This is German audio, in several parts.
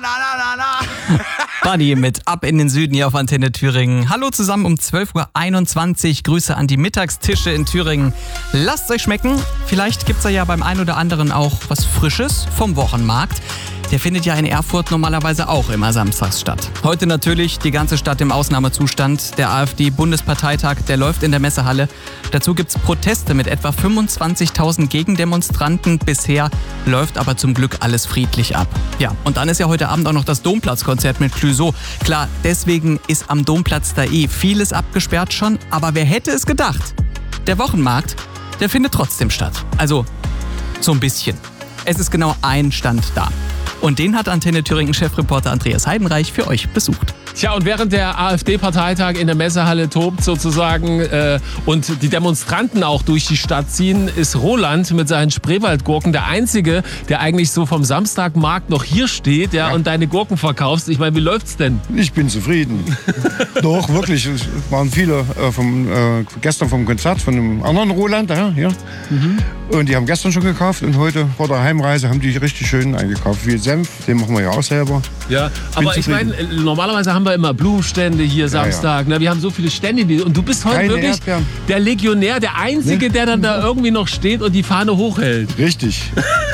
Buddy mit Ab in den Süden hier auf Antenne Thüringen. Hallo zusammen um 12.21 Uhr. Grüße an die Mittagstische in Thüringen. Lasst euch schmecken. Vielleicht gibt's ja beim einen oder anderen auch was Frisches vom Wochenmarkt. Der findet ja in Erfurt normalerweise auch immer samstags statt. Heute natürlich die ganze Stadt im Ausnahmezustand. Der AfD-Bundesparteitag, der läuft in der Messehalle. Dazu gibt's Proteste mit etwa 25.000 Gegendemonstranten. Bisher läuft aber zum Glück alles friedlich ab. Ja, und dann ist ja heute Abend auch noch das Domplatzkonzert mit Clouseau. Klar, deswegen ist am Domplatz da vieles abgesperrt schon. Aber wer hätte es gedacht? Der Wochenmarkt, der findet trotzdem statt. Also, so ein bisschen. Es ist genau ein Stand da. Und den hat Antenne Thüringen-Chefreporter Andreas Heidenreich für euch besucht. Tja, und während der AfD-Parteitag in der Messehalle tobt sozusagen und die Demonstranten auch durch die Stadt ziehen, ist Roland mit seinen Spreewaldgurken der Einzige, der eigentlich so vom Samstagmarkt noch hier steht und deine Gurken verkaufst. Ich meine, wie läuft's denn? Ich bin zufrieden. Doch, wirklich. Es waren viele gestern vom Konzert von einem anderen Roland. Hier. Und die haben gestern schon gekauft und heute vor der Heimreise haben die richtig schön eingekauft. Wie Senf, den machen wir ja auch selber. Ja, aber ich meine, normalerweise haben wir immer Blumenstände hier Samstag. Ja. Wir haben so viele Stände. Und du bist heute keine wirklich Erdbeeren. Der Legionär, der Einzige, der dann da irgendwie noch steht und die Fahne hochhält. Richtig.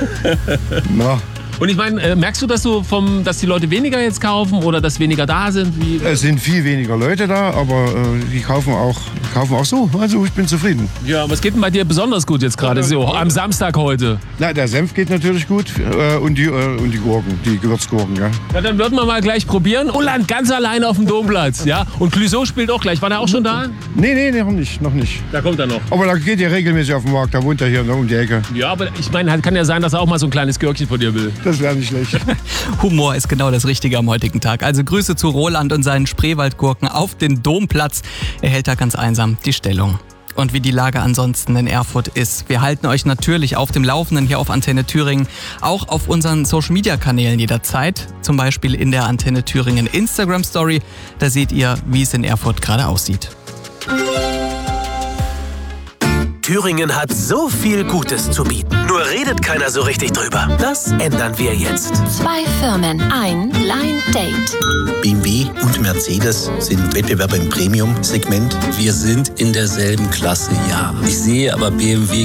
Na. Und ich meine, merkst du, dass die Leute weniger jetzt kaufen oder dass weniger da sind? Es sind viel weniger Leute da, aber die kaufen auch so. Also ich bin zufrieden. Ja, was geht denn bei dir besonders gut jetzt gerade so am Samstag heute? Na, der Senf geht natürlich gut und die Gurken, die Gewürzgurken. Ja. Ja, dann würden wir mal gleich probieren. Roland ganz alleine auf dem Domplatz. Ja? Und Clouseau spielt auch gleich. War der auch schon da? Nee, noch nicht. Da kommt er noch. Aber da geht er regelmäßig auf den Markt, da wohnt er hier um die Ecke. Ja, aber ich meine, kann ja sein, dass er auch mal so ein kleines Gürkchen von dir will. Das wäre nicht schlecht. Humor ist genau das Richtige am heutigen Tag. Also Grüße zu Roland und seinen Spreewaldgurken auf den Domplatz. Er hält da ganz einsam die Stellung. Und wie die Lage ansonsten in Erfurt ist. Wir halten euch natürlich auf dem Laufenden hier auf Antenne Thüringen, auch auf unseren Social-Media-Kanälen jederzeit. Zum Beispiel in der Antenne Thüringen Instagram-Story. Da seht ihr, wie es in Erfurt gerade aussieht. Thüringen hat so viel Gutes zu bieten. Nur redet keiner so richtig drüber. Das ändern wir jetzt. 2 Firmen, ein Blind Date. BMW und Mercedes sind Wettbewerber im Premium-Segment. Wir sind in derselben Klasse, ja. Ich sehe aber BMW